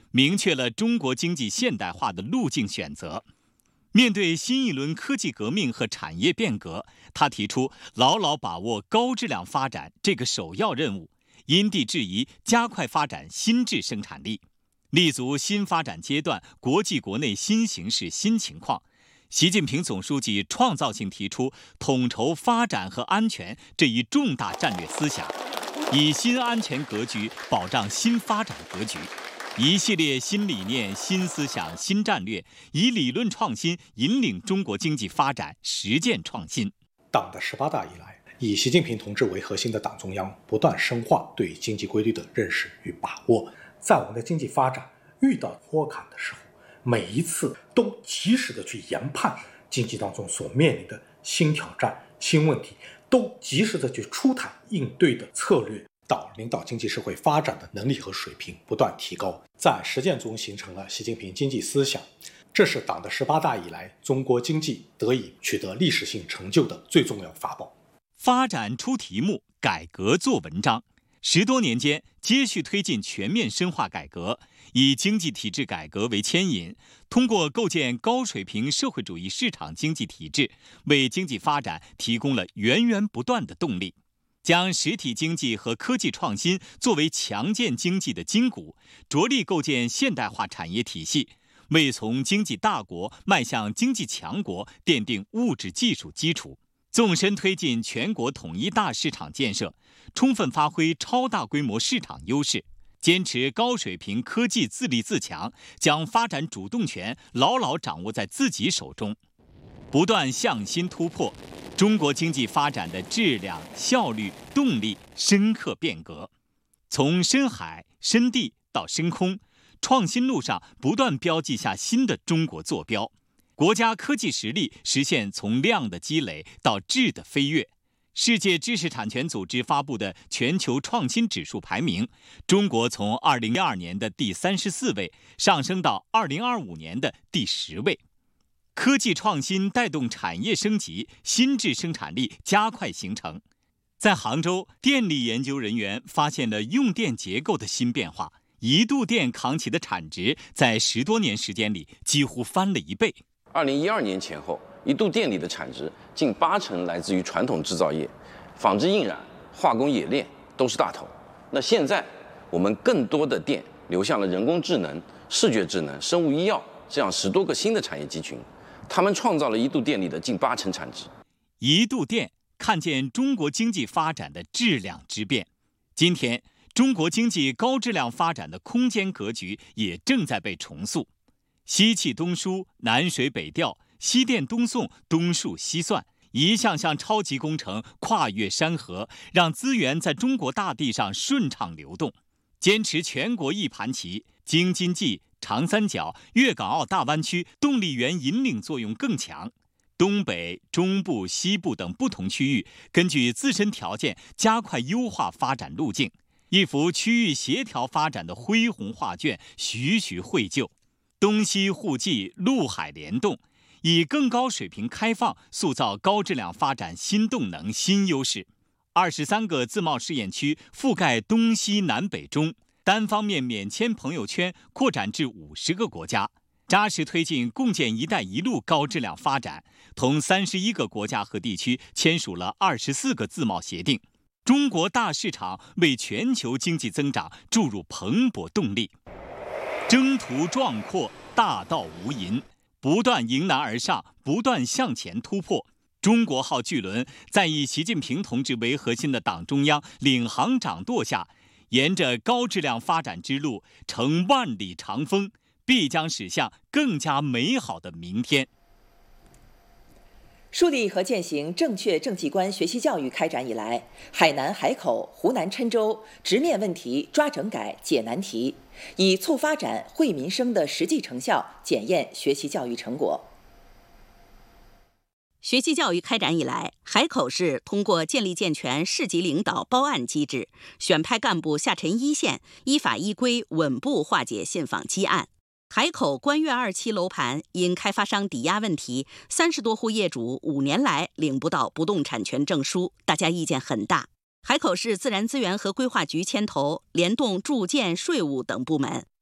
明确了中国经济现代化的路径选择。面对新一轮科技革命和产业变革，他提出牢牢把握高质量发展这个首要任务，因地制宜加快发展新质生产力，立足新发展阶段国际国内新形势新情况。习近平总书记创造性提出统筹发展和安全这一重大战略思想，以新安全格局保障新发展格局。一系列新理念、新思想、新战略，以理论创新引领中国经济发展实践创新。 党的18大以来，以习近平同志为核心的党中央不断深化对经济规律的认识与把握，在我们的经济发展遇到坡坎的时候，每一次都及时的去研判经济当中所面临的新挑战、新问题，都及时的去出台应对的策略。领导经济社会发展的能力和水平不断提高，在实践中形成了习近平经济思想，这是党的18大以来中国经济得以取得历史性成就的最重要法宝。 发展出题目，改革做文章。10多年间，接续推进全面深化改革，以经济体制改革为牵引，通过构建高水平社会主义市场经济体制，为经济发展提供了源源不断的动力。将实体经济和科技创新作为强健经济的筋骨，着力构建现代化产业体系，为从经济大国迈向经济强国奠定物质技术基础。纵深推进全国统一大市场建设，充分发挥超大规模市场优势，坚持高水平科技自立自强，将发展主动权牢牢掌握在自己手中，不断向新突破。中国经济发展的质量、效率、动力深刻变革，从深海、深地到深空，创新路上不断标记下新的中国坐标。国家科技实力实现从量的积累到质的飞跃。世界知识产权组织发布的全球创新指数排名，中国从2012年的第34位上升到2025年的第10位。科技创新带动产业升级，新质生产力加快形成。在杭州，电力研究人员发现了用电结构的新变化，一度电扛起的产值在10多年时间里几乎翻了1倍。 2012年前后，一度电里的产值近80%来自于传统制造业，纺织印染、化工冶炼都是大头。那现在我们更多的电流向了人工智能、视觉智能、生物医药这样10多个新的产业集群。他们创造了一度电力的近80%产值。 一度电看见中国经济发展的质量之变。今天，中国经济高质量发展的空间格局也正在被重塑。西气东输、南水北调、西电东送、东数西算，一项项超级工程跨越山河，让资源在中国大地上顺畅流动。坚持全国一盘棋，京津冀、长三角、粤港澳大湾区动力源引领作用更强。东北、中部、西部等不同区域根据自身条件加快优化发展路径，一幅区域协调发展的恢宏画卷徐徐绘就。东西互济，陆海联动，以更高水平开放塑造高质量发展新动能、新优势。23个自贸试验区覆盖东西南北中，单方面免签朋友圈扩展至50个国家，扎实推进共建“一带一路”高质量发展，同31个国家和地区签署了24个自贸协定。中国大市场为全球经济增长注入蓬勃动力。征途壮阔，大道无垠，不断迎难而上，不断向前突破。中国号巨轮在以习近平同志为核心的党中央领航掌舵下，沿着高质量发展之路乘万里长风，必将驶向更加美好的明天。 树立和践行正确政绩观学习教育开展以来，海南海口、湖南郴州直面问题、抓整改、解难题，以促发展、惠民生的实际成效检验学习教育成果。 学习教育开展以来，海口市通过建立健全市级领导包案机制，选派干部下沉一线，依法依规稳步化解信访积案。海口观悦2期楼盘因开发商抵押问题，30多户业主5年来领不到不动产权证书，大家意见很大。海口市自然资源和规划局牵头，联动住建、税务等部门，